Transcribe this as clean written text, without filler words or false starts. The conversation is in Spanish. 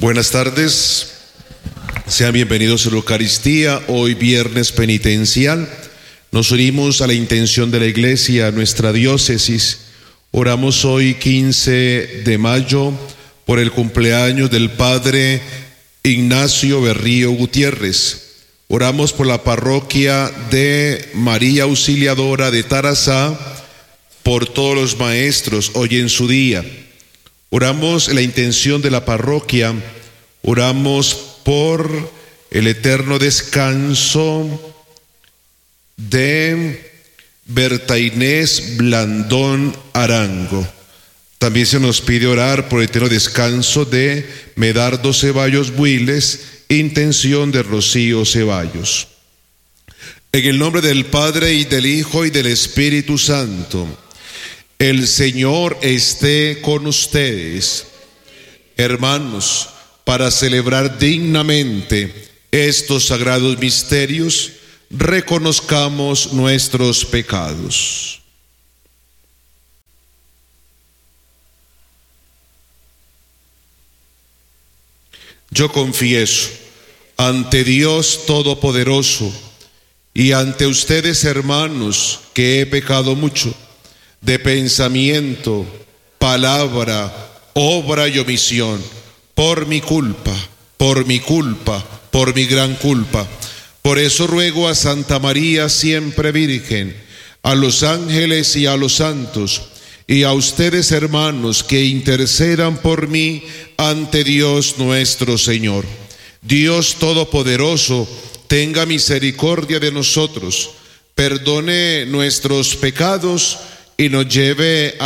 Buenas tardes, sean bienvenidos a la Eucaristía, hoy viernes penitencial. Nos unimos a la intención de la Iglesia, a nuestra diócesis. Oramos hoy 15 de mayo por el cumpleaños del Padre Ignacio Berrío Gutiérrez. Oramos por la parroquia de María Auxiliadora de Tarazá, por todos los maestros hoy en su día. Oramos en la intención de la parroquia, oramos por el eterno descanso de Berta Inés Blandón Arango. También se nos pide orar por el eterno descanso de Medardo Ceballos Builes, intención de Rocío Ceballos. En el nombre del Padre y del Hijo y del Espíritu Santo. El Señor esté con ustedes. Hermanos, para celebrar dignamente estos sagrados misterios, reconozcamos nuestros pecados. Yo confieso ante Dios Todopoderoso y ante ustedes, hermanos, que he pecado mucho de pensamiento, palabra, obra y omisión, por mi culpa, por mi gran culpa. Por eso ruego a Santa María siempre Virgen, a los ángeles y a los santos, y a ustedes, hermanos, que intercedan por mí ante Dios nuestro Señor. Dios Todopoderoso, tenga misericordia de nosotros, perdone nuestros pecados y nos lleve a